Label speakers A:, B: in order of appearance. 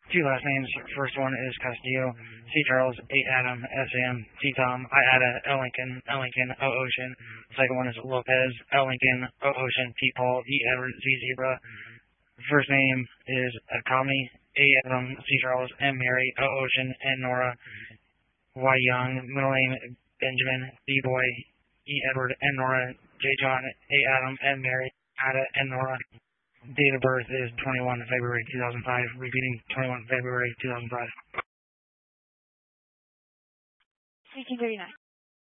A: Two last names. First one is Castillo, C. Charles, A. Adam, S. M. T. Tom, I. Ada, L. Lincoln, L. Lincoln, O. Ocean. Second one is Lopez, L. Lincoln, O. Ocean, P. Paul, E. Edward, Z. Zebra. First name is Akami, A. Adam, C. Charles, M. Mary, O. Ocean, N. Nora, Y. Young. Middle name Benjamin, B. Boy, E. Edward, N. Nora, J. John, A. Adam, M. Mary, Ada, N. Nora. Date of birth is 21 February 2005. Repeating, 21 February 2005.
B: 1839.